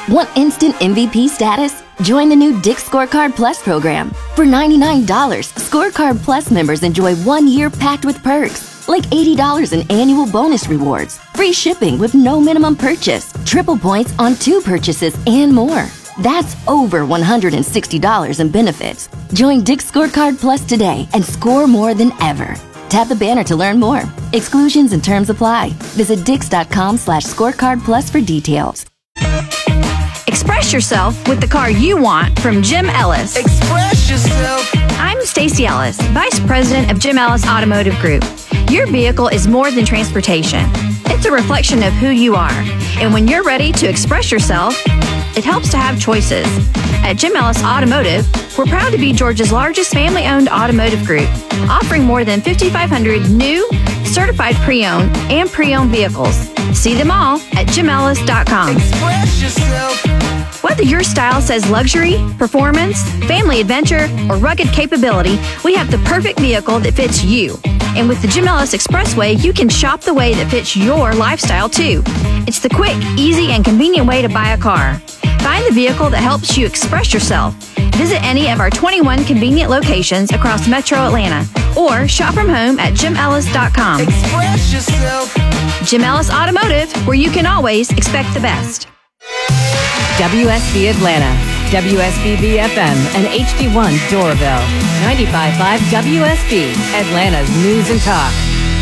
Want instant MVP status? Join the new Dick's Scorecard Plus program. For $99, Scorecard Plus members enjoy 1 year packed with perks, like $80 in annual bonus rewards, free shipping with no minimum purchase, triple points on 2 purchases, and more. That's over $160 in benefits. Join Dick's Scorecard Plus today and score more than ever. Tap the banner to learn more. Exclusions and terms apply. Visit dix.com/scorecardplus for details. Express yourself with the car you want from Jim Ellis. Express yourself. I'm Stacey Ellis, Vice President of Jim Ellis Automotive Group. Your vehicle is more than transportation. It's a reflection of who you are. And when you're ready to express yourself, it helps to have choices. At Jim Ellis Automotive, we're proud to be Georgia's largest family-owned automotive group, offering more than 5,500 new, certified pre-owned, and pre-owned vehicles. See them all at jimellis.com. Express yourself. Whether your style says luxury, performance, family adventure, or rugged capability, we have the perfect vehicle that fits you. And with the Jim Ellis Expressway, you can shop the way that fits your lifestyle too. It's the quick, easy, and convenient way to buy a car. Find the vehicle that helps you express yourself. Visit any of our 21 convenient locations across Metro Atlanta or shop from home at jimellis.com. Express yourself. Jim Ellis Automotive, where you can always expect the best. WSB Atlanta, WSB FM, and HD1 Doraville. 95.5 WSB, Atlanta's News and Talk.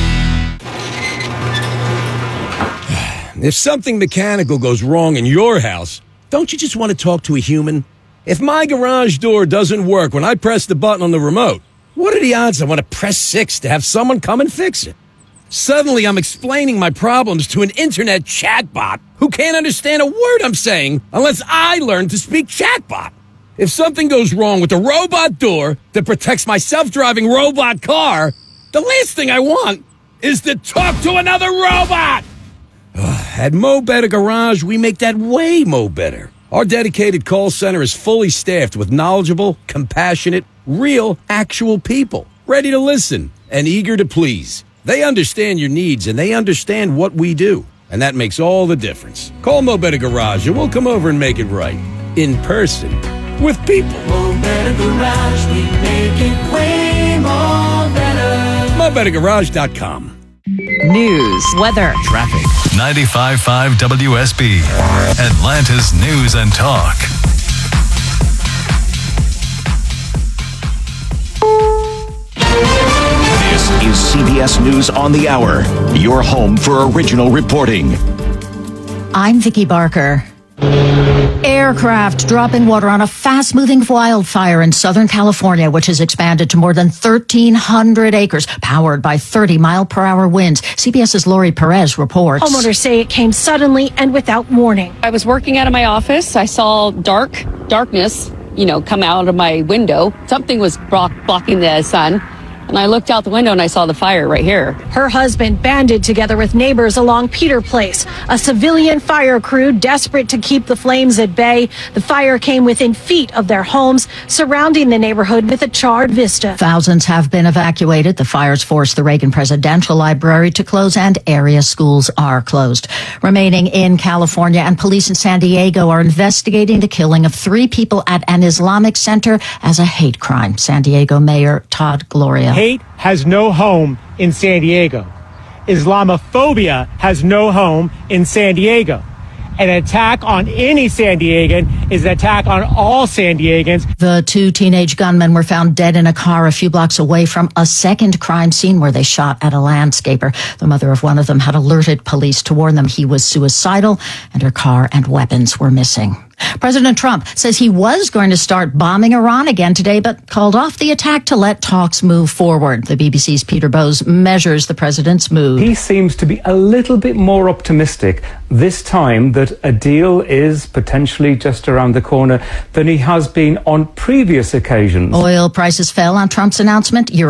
If something mechanical goes wrong in your house, don't you just want to talk to a human? If my garage door doesn't work when I press the button on the remote, what are the odds I want to press 6 to have someone come and fix it? Suddenly, I'm explaining my problems to an internet chatbot who can't understand a word I'm saying unless I learn to speak chatbot. If something goes wrong with the robot door that protects my self-driving robot car, the last thing I want is to talk to another robot. At Mo Better Garage, we make that way mo better. Our dedicated call center is fully staffed with knowledgeable, compassionate, real, actual people, ready to listen and eager to please. They understand your needs and they understand what we do, and that makes all the difference. Call Mo Better Garage and we'll come over and make it right. In person. With people. Mo Better Garage, we make it way more better. MoBetterGarage.com. News, weather, Traffic. 95.5 WSB. Atlanta's News and Talk. This is CBS News on the Hour, your home for original reporting. I'm Vicki Barker. Aircraft dropping water on a fast-moving wildfire in Southern California, which has expanded to more than 1,300 acres, powered by 30-mile-per-hour winds. CBS's Lori Perez reports. Homeowners say it came suddenly and without warning. I was working out of my office. I saw darkness, come out of my window. Something was blocking the sun. And I looked out the window and I saw the fire right here. Her husband banded together with neighbors along Peter Place. A civilian fire crew desperate to keep the flames at bay. The fire came within feet of their homes, surrounding the neighborhood with a charred vista. Thousands have been evacuated. The fires forced the Reagan Presidential Library to close, and area schools are closed. Remaining in California, and police in San Diego are investigating the killing of 3 people at an Islamic center as a hate crime. San Diego Mayor Todd Gloria. Hate has no home in San Diego. Islamophobia has no home in San Diego. An attack on any San Diegan is an attack on all San Diegans. The 2 teenage gunmen were found dead in a car a few blocks away from a second crime scene where they shot at a landscaper. The mother of one of them had alerted police to warn them he was suicidal, and her car and weapons were missing. President Trump says he was going to start bombing Iran again today, but called off the attack to let talks move forward. The BBC's Peter Bowes measures the president's mood. He seems to be a little bit more optimistic this time that a deal is potentially just around the corner than he has been on previous occasions. Oil prices fell on Trump's announcement. European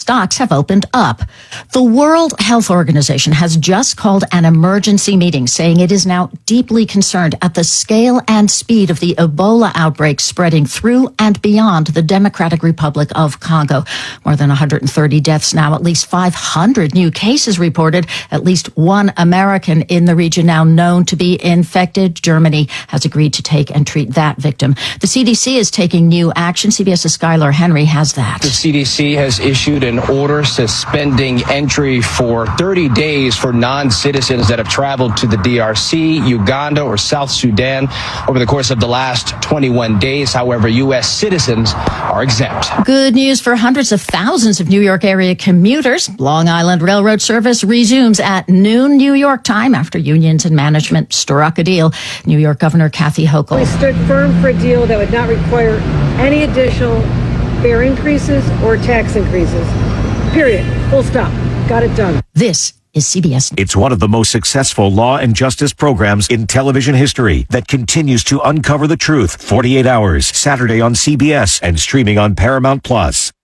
stocks have opened up. The World Health Organization has just called an emergency meeting, saying it is now deeply concerned at the scale and speed of the Ebola outbreak spreading through and beyond the Democratic Republic of Congo. More than 130 deaths now, at least 500 new cases reported, at least one American in the region now known to be infected. Germany has agreed to take and treat that victim. The CDC is taking new action. CBS's Skylar Henry has that. The CDC has issued an order suspending entry for 30 days for non-citizens that have traveled to the DRC, Uganda, or South Sudan over the course of the last 21 days. However, U.S. citizens are exempt. Good news for hundreds of thousands of New York area commuters. Long Island Railroad service resumes at noon New York time after unions and management struck a deal. New York Governor Kathy Hochul. We stood firm for a deal that would not require any additional fare increases or tax increases. Period. Full stop. Got it done. This is CBS. It's one of the most successful law and justice programs in television history that continues to uncover the truth. 48 Hours, Saturday on CBS and streaming on Paramount Plus.